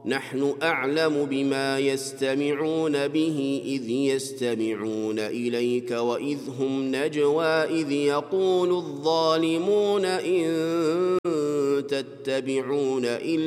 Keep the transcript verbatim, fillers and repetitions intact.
نحن أعلم بما يستمعون به إذ يستمعون إليك وإذ هم نجوى إذ يقول الظالمون إن تتبعون إلا